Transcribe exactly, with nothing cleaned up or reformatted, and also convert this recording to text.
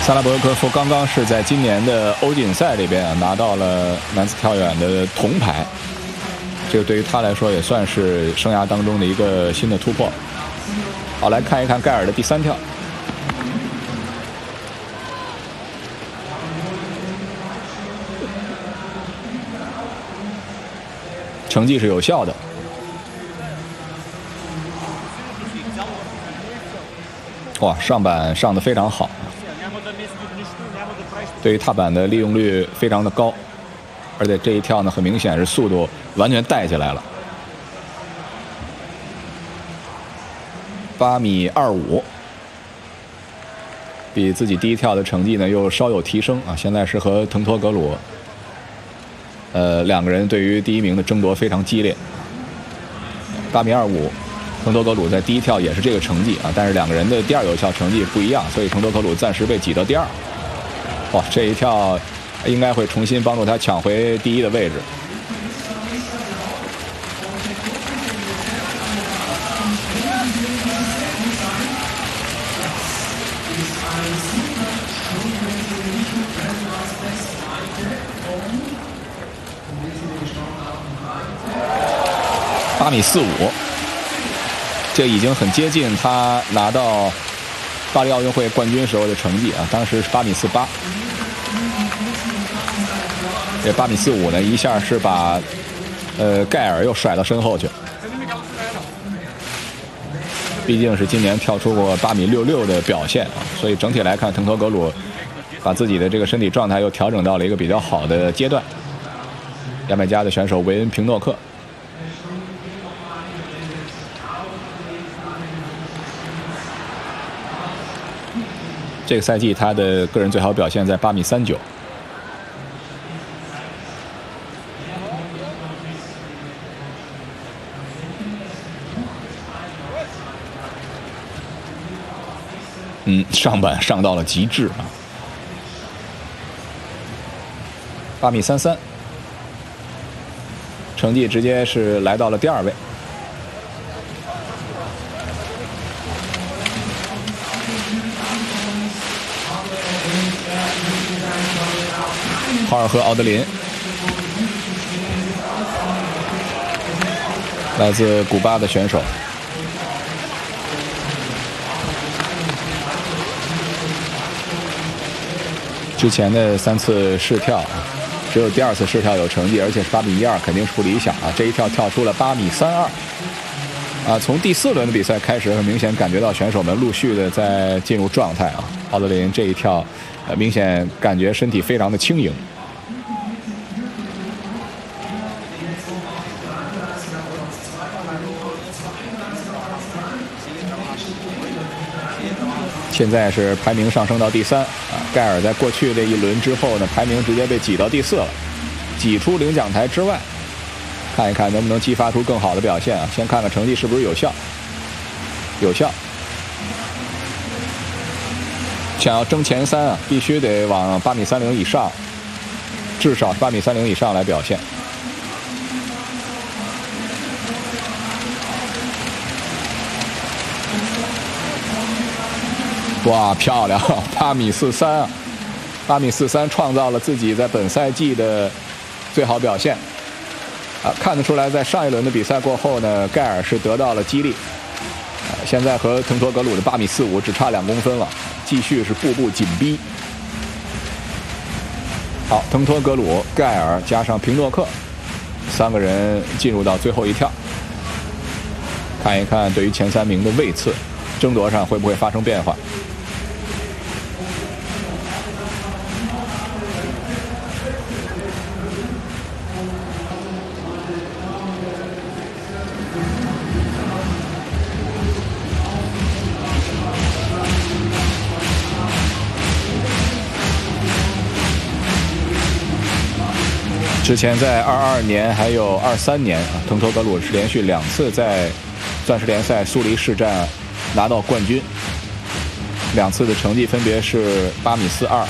萨拉伯科夫刚刚是在今年的欧锦赛里边啊拿到了男子跳远的铜牌，这个对于他来说也算是生涯当中的一个新的突破。好，来看一看盖尔的第三跳。成绩是有效的。哇，上板上得非常好，对于踏板的利用率非常的高，而且这一跳呢，很明显是速度完全带起来了。八米二五，比自己第一跳的成绩呢又稍有提升啊！现在是和滕托格鲁，呃，两个人对于第一名的争夺非常激烈。八米二五。滕托格鲁在第一跳也是这个成绩啊，但是两个人的第二有效成绩不一样，所以滕托格鲁暂时被挤到第二。哇，这一跳应该会重新帮助他抢回第一的位置。八米四五。这已经很接近他拿到巴黎奥运会冠军时候的成绩啊，当时是八米四八。这八米四五呢，一下是把呃盖尔又甩到身后去。毕竟是今年跳出过八米六六的表现啊，所以整体来看，滕托格鲁把自己的这个身体状态又调整到了一个比较好的阶段。牙买加的选手维恩平诺克。这个赛季他的个人最好表现在八米三九。嗯，上板上到了极致啊，八米三三，成绩直接是来到了第二位。豪尔赫奥德林，来自古巴的选手。之前的三次试跳，只有第二次试跳有成绩，而且是八米一二，肯定是不理想啊。这一跳跳出了八米三二，啊，从第四轮的比赛开始，很明显感觉到选手们陆续的在进入状态啊。奥德林这一跳，呃，明显感觉身体非常的轻盈。现在是排名上升到第三啊，盖尔在过去的一轮之后呢，排名直接被挤到第四了，挤出领奖台之外。看一看能不能激发出更好的表现啊！先看看成绩是不是有效，有效。想要争前三啊，必须得往八米三零以上，至少八米三零以上来表现。哇，漂亮！八米四三啊，八米四三创造了自己在本赛季的最好表现啊！看得出来，在上一轮的比赛过后呢，盖尔是得到了激励，啊，现在和滕托格鲁的八米四五只差两公分了，继续是步步紧逼。好，滕托格鲁、盖尔加上平诺克三个人进入到最后一跳，看一看对于前三名的位次争夺上会不会发生变化。之前在二二年还有二三年啊，滕托格鲁是连续两次在钻石联赛苏黎世站拿到冠军，两次的成绩分别是八米四二